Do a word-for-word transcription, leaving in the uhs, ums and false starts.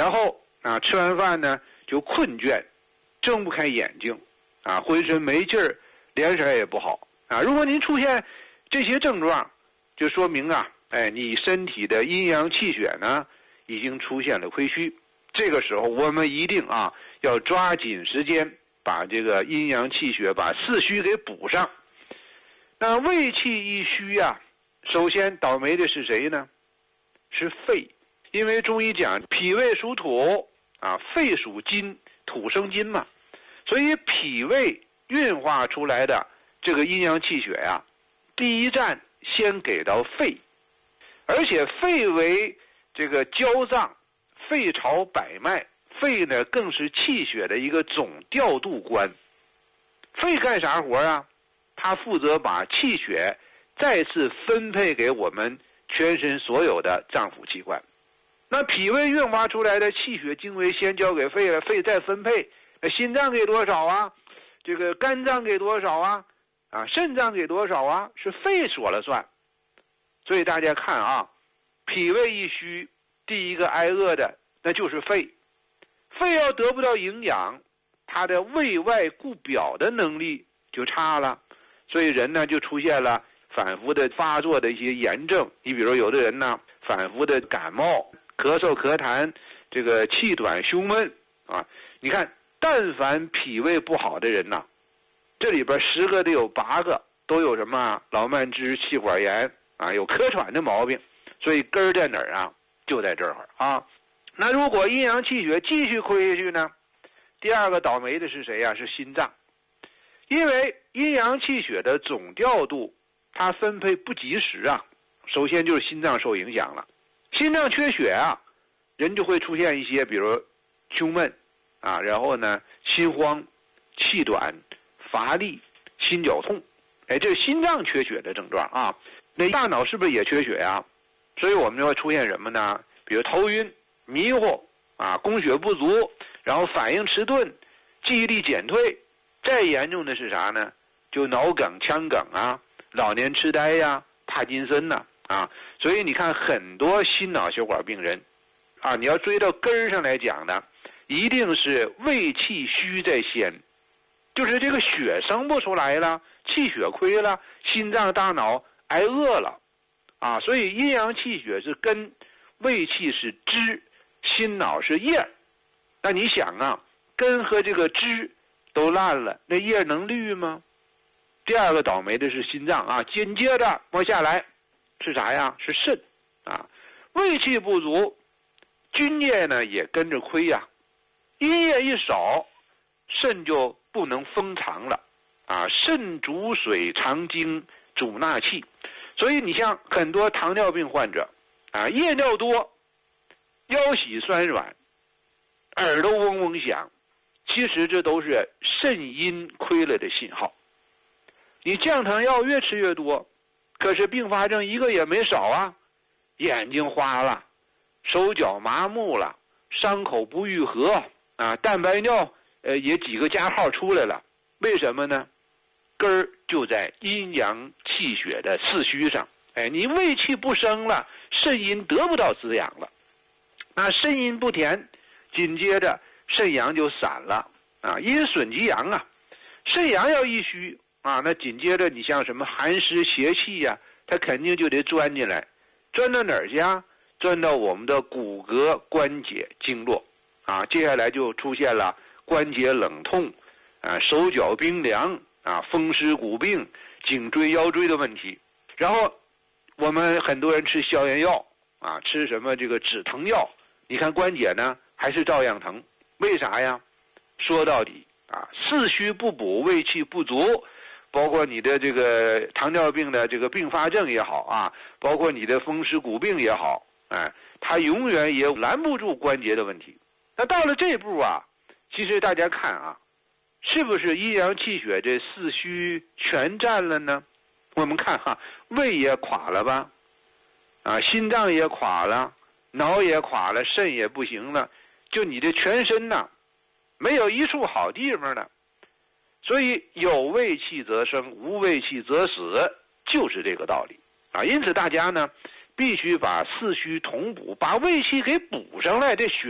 然后啊吃完饭呢就困倦，睁不开眼睛，啊浑身没劲儿，脸色也不好啊。如果您出现这些症状，就说明啊，哎你身体的阴阳气血呢已经出现了亏虚。这个时候我们一定啊要抓紧时间把这个阴阳气血把四虚给补上。那胃气一虚啊，首先倒霉的是谁呢？是肺。因为中医讲脾胃属土啊，肺属金，土生金嘛，所以脾胃运化出来的这个阴阳气血呀、啊，第一站先给到肺，而且肺为这个焦脏，肺朝百脉，肺呢更是气血的一个总调度官。肺干啥活啊？它负责把气血再次分配给我们全身所有的脏腑器官。那脾胃运化出来的气血精微先交给肺了，肺再分配，那心脏给多少啊？这个肝脏给多少啊？啊，肾脏给多少啊？是肺说了算。所以大家看啊，脾胃一虚，第一个挨饿的那就是肺。肺要得不到营养，它的胃外固表的能力就差了，所以人呢就出现了反复的发作的一些炎症。你比如有的人呢反复的感冒、咳嗽咳痰，这个气短胸闷啊，你看但凡脾胃不好的人呐，这里边十个得有八个都有什么老慢支、气管炎啊，有咳喘的毛病。所以根儿在哪儿啊？就在这儿啊。那如果阴阳气血继续亏下去呢？第二个倒霉的是谁呀、啊？是心脏。因为阴阳气血的总调度它分配不及时啊，首先就是心脏受影响了。心脏缺血啊，人就会出现一些比如胸闷啊，然后呢心慌、气短、乏力、心绞痛，哎，这是心脏缺血的症状啊。那大脑是不是也缺血啊？所以我们就会出现什么呢？比如头晕、迷糊啊，供血不足，然后反应迟钝，记忆力减退。再严重的是啥呢？就脑梗、腔梗啊，老年痴呆呀、帕金森呐 啊, 啊。所以你看很多心脑血管病人啊，你要追到根儿上来讲呢，一定是胃气虚在先，就是这个血生不出来了，气血亏了，心脏大脑挨饿了啊。所以阴阳气血是根，胃气是枝，心脑是叶。那你想啊，根和这个枝都烂了，那叶能绿吗？第二个倒霉的是心脏啊，紧接着往下来是啥呀？是肾啊，胃气不足，津液呢也跟着亏呀、啊，阴液一少，肾就不能封藏了啊，肾主水藏精，主纳气。所以你像很多糖尿病患者啊，夜尿多，腰膝酸软，耳朵嗡嗡响，其实这都是肾阴亏了的信号。你降糖药越吃越多，可是并发症一个也没少啊，眼睛花了，手脚麻木了，伤口不愈合啊，蛋白尿呃也几个加号出来了。为什么呢？根儿就在阴阳气血的四虚上。哎，你胃气不生了，肾阴得不到滋养了，那肾阴不填，紧接着肾阳就散了啊，阴损及阳啊，肾阳要一虚啊，那紧接着你像什么寒湿邪气呀、啊，它肯定就得钻进来，钻到哪儿去啊？钻到我们的骨骼、关节、经络啊，接下来就出现了关节冷痛啊，手脚冰凉啊，风湿骨病、颈椎腰椎的问题。然后我们很多人吃消炎药啊，吃什么这个止疼药，你看关节呢还是照样疼，为啥呀？说到底啊，四虚不补，胃气不足，包括你的这个糖尿病的这个并发症也好啊，包括你的风湿骨病也好，哎，它永远也拦不住关节的问题。那到了这步啊，其实大家看啊，是不是阴阳气血这四虚全占了呢？我们看哈，胃也垮了吧，啊，心脏也垮了，脑也垮了，肾也不行了，就你的全身呐，没有一处好地方了。所以有胃气则生，无胃气则死，就是这个道理啊。因此大家呢，必须把四虚同补，把胃气给补上来，这血